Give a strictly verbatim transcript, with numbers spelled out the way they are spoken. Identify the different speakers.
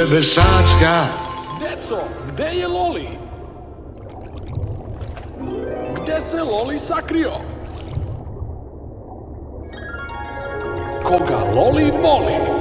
Speaker 1: tebe sačka.
Speaker 2: Deco, gde je Loli? Gde se Loli sakrio? Koga Loli boli?